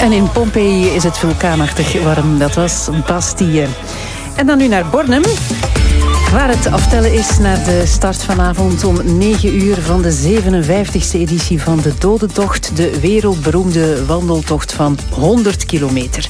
En in Pompeii is het vulkaanachtig warm. Dat was Bastille. En dan nu naar Bornem, waar het aftellen is naar de start vanavond om 9 uur van de 57e editie van de Dodentocht. De wereldberoemde wandeltocht van 100 kilometer.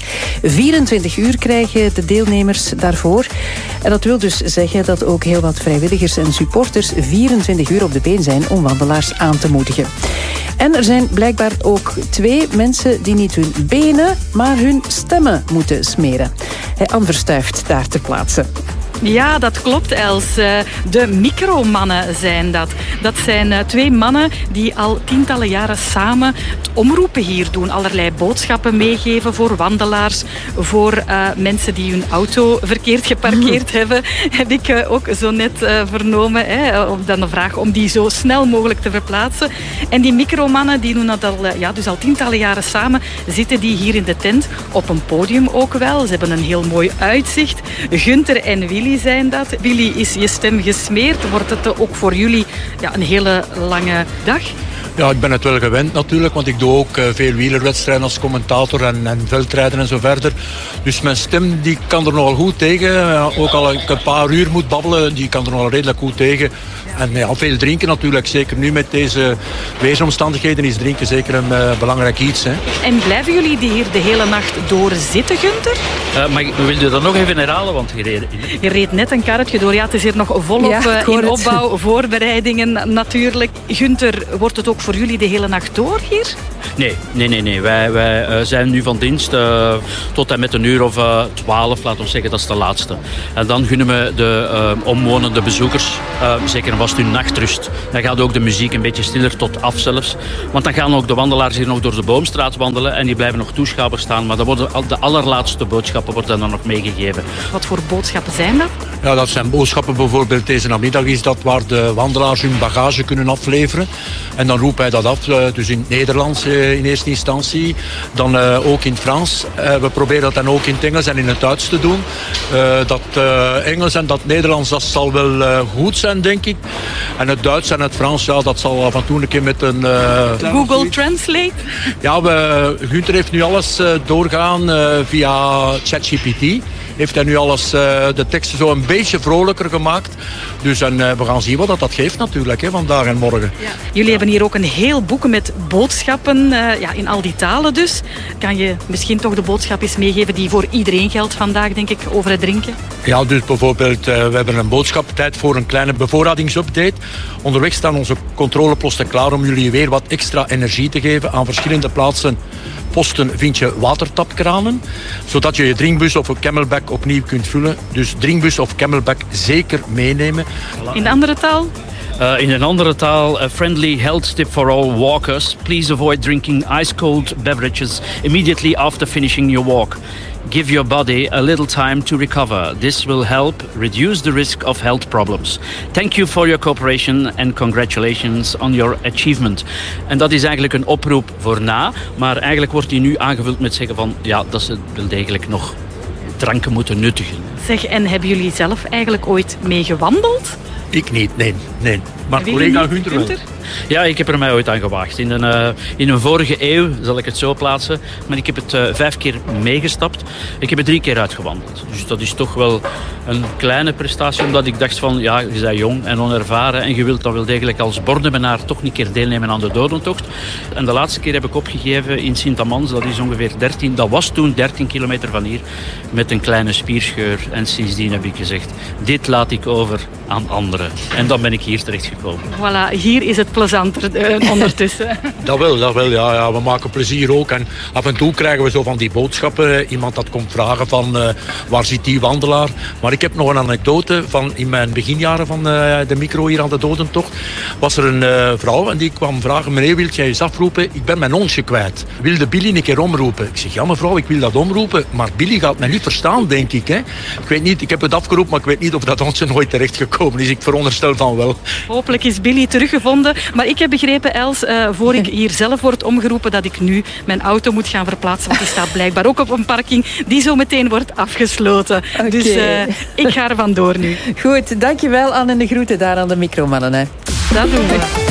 24 uur krijgen de deelnemers daarvoor. En dat wil dus zeggen dat ook heel wat vrijwilligers en supporters 24 uur op de been zijn om wandelaars aan te moedigen. En er zijn blijkbaar ook 2 mensen die niet hun benen, maar hun stemmen moeten smeren. Anne Verstuift daar ter plaatse. Ja, dat klopt, Els. De micromannen zijn dat. Dat zijn 2 mannen die al tientallen jaren samen het omroepen hier doen. Allerlei boodschappen meegeven voor wandelaars, voor mensen die hun auto verkeerd geparkeerd hebben. Heb ik ook zo net vernomen. Dan de vraag om die zo snel mogelijk te verplaatsen. En die micromannen die doen dat dus al tientallen jaren samen. Zitten die hier in de tent, op een podium ook wel. Ze hebben een heel mooi uitzicht. Gunther en Willy zijn dat. Willy, is je stem gesmeerd? Wordt het ook voor jullie een hele lange dag? Ja, ik ben het wel gewend natuurlijk, want ik doe ook veel wielerwedstrijden als commentator en veldrijden en zo verder. Dus mijn stem die kan er nogal goed tegen. Ook al ik een paar uur moet babbelen, die kan er nogal redelijk goed tegen. En veel drinken natuurlijk, zeker nu met deze weersomstandigheden is drinken zeker een belangrijk iets. Hè. En blijven jullie hier de hele nacht door zitten, Gunther? Wil je dat nog even herhalen? Want je reed net een karretje door. Ja, het is hier nog volop in opbouw, voorbereidingen natuurlijk. Gunther, wordt het ook voor jullie de hele nacht door hier? Nee. Wij zijn nu van dienst tot en met 12, laten we zeggen, dat is de laatste. En dan gunnen we de omwonende bezoekers zeker en vast hun nachtrust. Dan gaat ook de muziek een beetje stiller tot af zelfs. Want dan gaan ook de wandelaars hier nog door de Boomstraat wandelen en die blijven nog toeschouwers staan. Maar dan worden de allerlaatste boodschappen worden dan nog meegegeven. Wat voor boodschappen zijn dat? Ja, dat zijn boodschappen bijvoorbeeld deze namiddag is dat waar de wandelaars hun bagage kunnen afleveren. En dan roept hij dat af, dus in het Nederlands in eerste instantie. Dan ook in het Frans. We proberen dat dan ook in het Engels en in het Duits te doen. Dat Engels en dat Nederlands, dat zal wel goed zijn, denk ik. En het Duits en het Frans, ja, dat zal af en toe een keer met een... Google Translate? Ja, Gunther heeft nu alles doorgaan via ChatGPT. Heeft hij nu alles, de teksten zo een beetje vrolijker gemaakt. Dus we gaan zien wat dat geeft natuurlijk, vandaag en morgen. Ja. Jullie hebben hier ook een heel boek met boodschappen, in al die talen dus. Kan je misschien toch de boodschap eens meegeven die voor iedereen geldt vandaag, denk ik, over het drinken? Ja, dus bijvoorbeeld, we hebben een boodschap, tijd voor een kleine bevoorradingsupdate. Onderweg staan onze controleposten klaar om jullie weer wat extra energie te geven aan verschillende plaatsen. Posten vind je watertapkranen, zodat je je drinkbus of een Camelback opnieuw kunt vullen. Dus drinkbus of Camelback zeker meenemen. In de andere taal? In een andere taal, a friendly health tip for all walkers. Please avoid drinking ice-cold beverages immediately after finishing your walk. Give your body a little time to recover. This will help reduce the risk of health problems. Thank you for your cooperation and congratulations on your achievement. En dat is eigenlijk een oproep voor na, maar eigenlijk wordt die nu aangevuld met zeggen van dat ze wel degelijk nog dranken moeten nuttigen. Zeg, en hebben jullie zelf eigenlijk ooit mee gewandeld? Ik niet, nee. Maar collega Gunther wel. Ja, ik heb er mij ooit aan gewaagd. In een vorige eeuw, zal ik het zo plaatsen. Maar ik heb het 5 keer meegestapt. Ik heb het 3 keer uitgewandeld. Dus dat is toch wel een kleine prestatie. Omdat ik dacht van, je bent jong en onervaren. En je wilt dan wel degelijk als Bornemenaar toch een keer deelnemen aan de Dodentocht. En de laatste keer heb ik opgegeven in Sint-Amans. Dat is ongeveer 13. Dat was toen 13 kilometer van hier. Met een kleine spierscheur. En sindsdien heb ik gezegd, dit laat ik over aan anderen. En dan ben ik hier terechtgekomen. Voilà, hier is het plezanter ondertussen. Dat wel, ja. We maken plezier ook. En af en toe krijgen we zo van die boodschappen. Iemand dat komt vragen van waar zit die wandelaar. Maar ik heb nog een anekdote van in mijn beginjaren van de micro hier aan de Dodentocht. Was er een vrouw en die kwam vragen, meneer, wilt jij eens afroepen? Ik ben mijn onsje kwijt. Wilde Billy een keer omroepen? Ik zeg, ja mevrouw, ik wil dat omroepen. Maar Billy gaat mij niet verstaan, denk ik. Hè? Ik weet niet, ik heb het afgeroepen, maar ik weet niet of dat onsje nooit terechtgekomen is. Ik veronderstel van wel. Hopelijk is Billy teruggevonden. Maar ik heb begrepen, Els, voor ik hier zelf word omgeroepen, dat ik nu mijn auto moet gaan verplaatsen. Want die staat blijkbaar ook op een parking die zo meteen wordt afgesloten. Okay. Dus ik ga er vandoor nu. Goed, dankjewel Anne en de groeten daar aan de micromannen. Hè. Dat doen we.